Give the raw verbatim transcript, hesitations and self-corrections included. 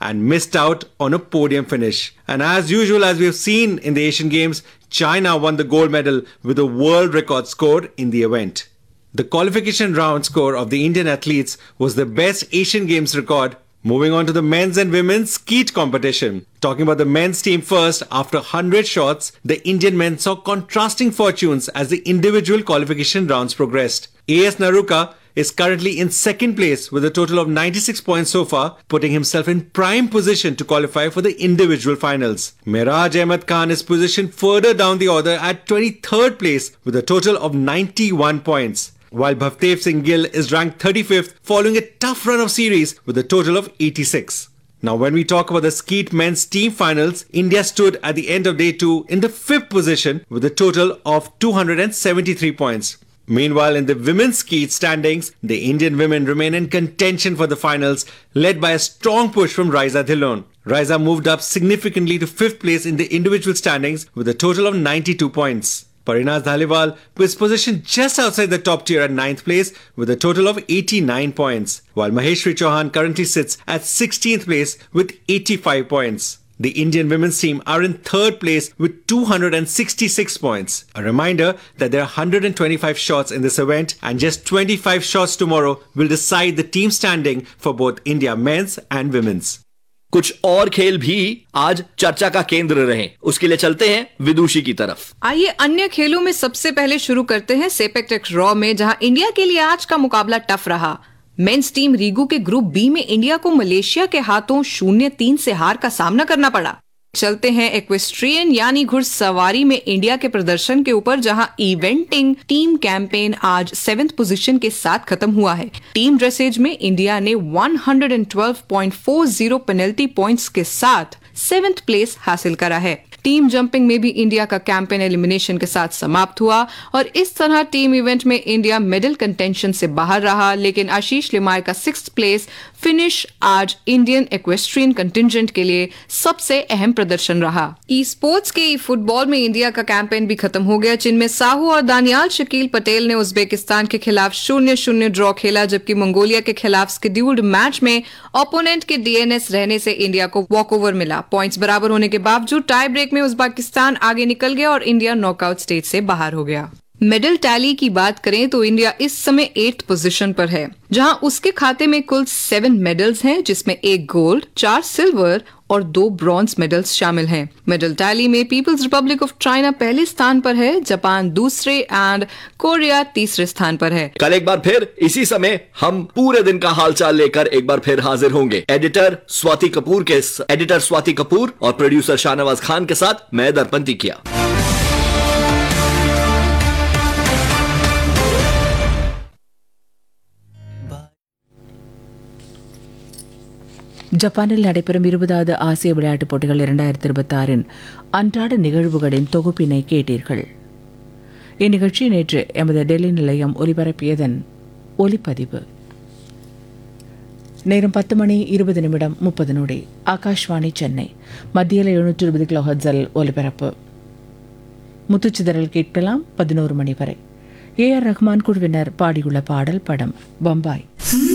and missed out on a podium finish. And as usual, as we have seen in the Asian Games, China won the gold medal with a world record score in the event. The qualification round score of the Indian athletes was the best Asian Games record. Moving on to the men's and women's skeet competition. Talking about the men's team first, after one hundred shots, the Indian men saw contrasting fortunes as the individual qualification rounds progressed. A S Naruka is currently in second place with a total of ninety-six points so far, putting himself in prime position to qualify for the individual finals. Miraj Ahmed Khan is positioned further down the order at twenty-third place with a total of ninety-one points. While Bhavdev Singh Gill is ranked thirty-fifth following a tough run of series with a total of eighty-six. Now when we talk about the skeet men's team finals, India stood at the end of day two in the fifth position with a total of two hundred seventy-three points. Meanwhile, in the women's skeet standings, the Indian women remain in contention for the finals, led by a strong push from Raisa Dhillon. Raisa moved up significantly to fifth place in the individual standings with a total of ninety-two points. Parinaz Dhaliwal was positioned just outside the top tier at ninth place with a total of eighty-nine points, while Maheshwari Chauhan currently sits at sixteenth place with eighty-five points. The Indian women's team are in third place with two hundred sixty-six points. A reminder that there are one hundred twenty-five shots in this event and just twenty-five shots tomorrow will decide the team standing for both India men's and women's. कुछ और खेल भी आज चर्चा का केंद्र रहे, उसके लिए चलते हैं विदुषी की तरफ। आइए अन्य खेलों में सबसे पहले शुरू करते हैं सेपक टकराव में, जहां इंडिया के लिए आज का मुकाबला टफ रहा। मेंस टीम रीगू के ग्रुप बी में इंडिया को मलेशिया के हाथों शून्य तीन से हार का सामना करना पड़ा। चलते हैं इक्वेस्ट्रियन यानी घुड़सवारी में इंडिया के प्रदर्शन के ऊपर, जहां इवेंटिंग टीम कैंपेन आज सेवेंथ पोजीशन के साथ खत्म हुआ है। टीम ड्रेसेज में इंडिया ने एक सौ बारह पॉइंट चार शून्य पेनल्टी पॉइंट्स के साथ सेवेंथ प्लेस हासिल करा है। टीम जंपिंग में भी इंडिया का कैंपेन एलिमिनेशन के साथ समाप्त हुआ और इस तरह टीम इवेंट में इंडिया मेडल कंटेंशन से बाहर रहा, लेकिन आशीष लिमाय का सिक्स्थ प्लेस फिनिश आज इंडियन इक्वेस्ट्रियन कंटिंजेंट के लिए सबसे अहम प्रदर्शन रहा। ई स्पोर्ट्स के ई फुटबॉल में इंडिया का कैंपेन भी खत्म हो गया, जिनमें साहू और दानियाल शकील पटेल ने उज्बेकिस्तान के खिलाफ शून्य शून्य ड्रॉ खेला, जबकि मंगोलिया के खिलाफ स्केड्यूल्ड मैच में ओपोनेंट के डीएनएस रहने से इंडिया को वॉकओवर मिला। पॉइंट्स बराबर होने के बावजूद टाई ब्रेक में उज्बेकिस्तान आगे निकल गया और इंडिया नॉकआउट स्टेज से बाहर हो गया। मेडल टैली की बात करें तो इंडिया इस समय एट्थ पोजीशन पर है, जहां उसके खाते में कुल सेवन मेडल्स हैं, जिसमें एक गोल्ड, चार सिल्वर और दो ब्रॉन्ज मेडल्स शामिल हैं। मेडल टैली में पीपल्स रिपब्लिक ऑफ चाइना पहले स्थान पर है, जापान दूसरे एंड कोरिया तीसरे स्थान पर है। कल एक बार फिर इसी समय हम पूरे दिन का हालचाल लेकर एक बार फिर हाजिर होंगे। एडिटर स्वाति कपूर के एडिटर स्वाति कपूर और प्रोड्यूसर शाहनवाज खान के साथ मैं दर्पण किया। ஜப்பானில் நடைபெறும் இருபதாவது ஆசிய விளையாட்டுப் போட்டிகள் இரண்டாயிரத்தி இருபத்தி ஆறின் அன்றாட நிகழ்வுகளின் தொகுப்பினை கேட்டீர்கள். இந்நிகழ்ச்சி நேற்று எமது டெல்லி நிலையம் ஒலிபரப்பியதன் ஒலிப்பதிவு. நேரம் பத்து மணி இருபது நிமிடம் முப்பது நொடி. ஆகாஷ்வாணி சென்னை. மத்தியில் எழுநூற்று இருபது கிலோஹெர்ட்ஸில் ஒலிபரப்பு. முத்துச்சிதறல் கேட்கலாம் பதினோரு மணி வரை. ஏ ஆர் ரஹ்மான் குழுவினர் பாடியுள்ள பாடல் படம் பம்பாய்.